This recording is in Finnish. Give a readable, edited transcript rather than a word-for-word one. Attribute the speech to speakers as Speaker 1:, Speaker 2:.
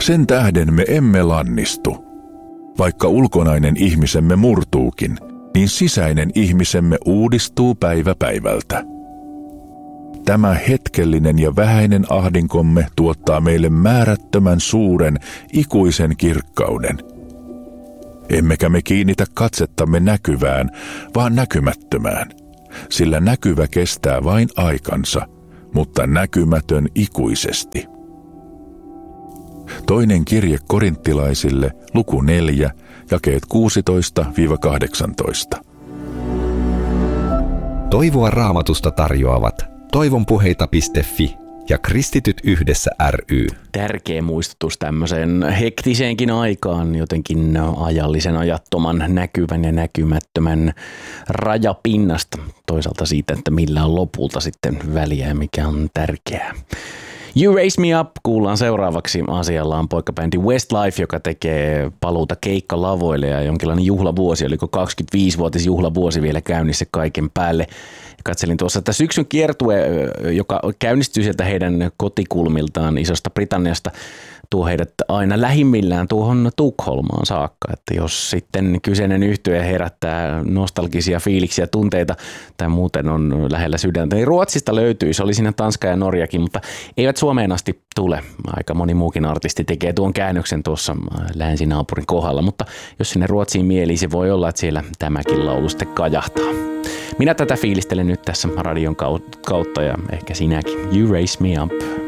Speaker 1: Sen tähden me emme lannistu. Vaikka ulkonainen ihmisemme murtuukin, niin sisäinen ihmisemme uudistuu päivä päivältä. Tämä hetkellinen ja vähäinen ahdinkomme tuottaa meille määrättömän suuren, ikuisen kirkkauden. Emmekä me kiinnitä katsettamme näkyvään, vaan näkymättömään, sillä näkyvä kestää vain aikansa, mutta näkymätön ikuisesti. Toinen kirje korinttilaisille, luku 4, jakeet 16-18.
Speaker 2: Toivoa Raamatusta tarjoavat toivonpuheita.fi ja Kristityt yhdessä ry.
Speaker 3: Tärkeä muistutus tämmöiseen hektiseenkin aikaan, jotenkin ajallisen ajattoman, näkyvän ja näkymättömän rajapinnasta. Toisaalta siitä, että millä on lopulta sitten väliä ja mikä on tärkeää. You Raise Me Up kuullaan seuraavaksi. Asialla on poikabändi Westlife, joka tekee paluuta keikkalavoille ja jonkinlainen juhlavuosi. Oliko 25-vuotis juhlavuosi vielä käynnissä kaiken päälle. Katselin tuossa, että syksyn kiertue, joka käynnistyy sieltä heidän kotikulmiltaan Isosta Britanniasta, tuo heidät aina lähimmillään tuohon Tukholmaan saakka. Että jos sitten kyseinen yhtye herättää nostalgisia fiiliksiä, tunteita tai muuten on lähellä sydäntä, niin Ruotsista löytyy. Se oli siinä Tanska ja Norjakin, mutta eivät Suomeen asti tule. Aika moni muukin artisti tekee tuon käännöksen tuossa länsinaapurin kohdalla, mutta jos sinne Ruotsiin mieli, se voi olla, että siellä tämäkin laulu sitten kajahtaa. Minä tätä fiilistelen nyt tässä radion kautta ja ehkä sinäkin. You Raise Me Up.